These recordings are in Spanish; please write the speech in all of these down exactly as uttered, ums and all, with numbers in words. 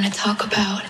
wanna talk about.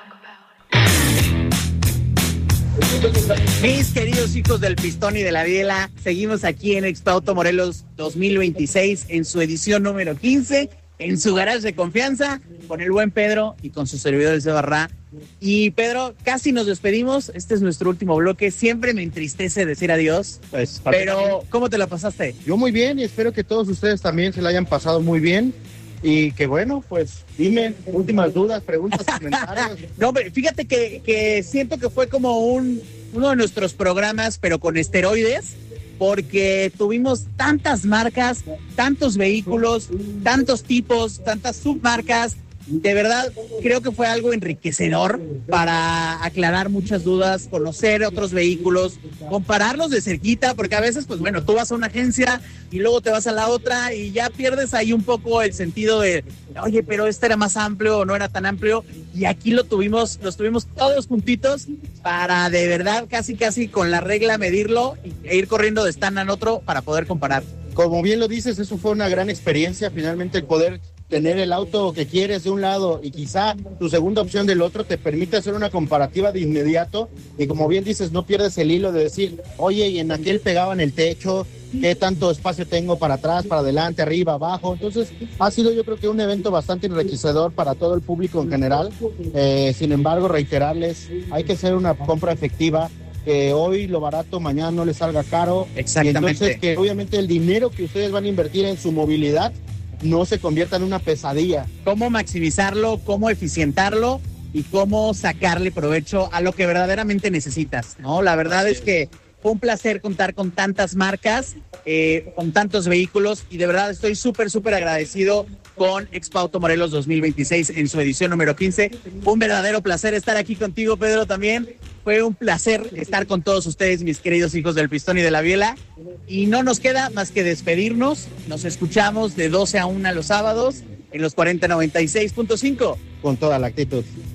Mis queridos hijos del Pistón y de la Biela, seguimos aquí en Expo Auto Morelos dos mil veintiséis en su edición número quince, en su garage de confianza, con el buen Pedro y con su servidor el Sebarra. Y Pedro, casi nos despedimos, este es nuestro último bloque, siempre me entristece decir adiós, Pues, pero ¿cómo te la pasaste? yo muy bien y espero que todos ustedes también se la hayan pasado muy bien y que bueno, pues dime últimas dudas, preguntas, comentarios. No, hombre, fíjate que, que siento que fue como un uno de nuestros programas, pero con esteroides, porque tuvimos tantas marcas, tantos vehículos, tantos tipos, tantas submarcas. De verdad, creo que fue algo enriquecedor para aclarar muchas dudas, conocer otros vehículos, compararlos de cerquita, porque a veces, pues bueno, tú vas a una agencia y luego te vas a la otra y ya pierdes ahí un poco el sentido de, oye, pero este era más amplio o no era tan amplio, y aquí lo tuvimos, los tuvimos todos juntitos para de verdad casi casi con la regla medirlo e ir corriendo de stand en otro para poder comparar. Como bien lo dices, eso fue una gran experiencia, finalmente el poder tener el auto que quieres de un lado y quizá tu segunda opción del otro te permite hacer una comparativa de inmediato y como bien dices, no pierdes el hilo de decir, oye, y en aquel pegaban el techo, qué tanto espacio tengo para atrás, para adelante, arriba, abajo. Entonces ha sido yo creo que un evento bastante enriquecedor para todo el público en general. Eh, sin embargo, reiterarles, hay que hacer una compra efectiva, que hoy lo barato, mañana no les salga caro. Exactamente. Y entonces que obviamente el dinero que ustedes van a invertir en su movilidad no se convierta en una pesadilla. Cómo maximizarlo, cómo eficientarlo y cómo sacarle provecho a lo que verdaderamente necesitas, ¿no? La verdad es que fue un placer contar con tantas marcas, eh, con tantos vehículos y de verdad estoy súper, súper agradecido con Expo Auto Morelos dos mil veintiséis en su edición número quince. Un verdadero placer estar aquí contigo, Pedro, también. Fue un placer estar con todos ustedes, mis queridos hijos del Pistón y de la Biela. Y no nos queda más que despedirnos. Nos escuchamos de doce a una los sábados en los cuarenta noventa y seis punto cinco. Con toda la actitud.